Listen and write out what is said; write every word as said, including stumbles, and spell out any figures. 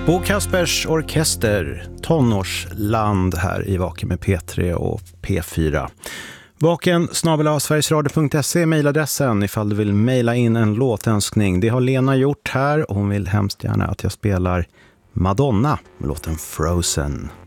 Bo Kaspers orkester, tonårsland här i Vaken med P tre och P fyra. Vaken snabel-a sverigesradio punkt se, mejladressen ifall du vill mejla in en låtönskning. Det har Lena gjort här och hon vill hemskt gärna att jag spelar Madonna med låten Frozen.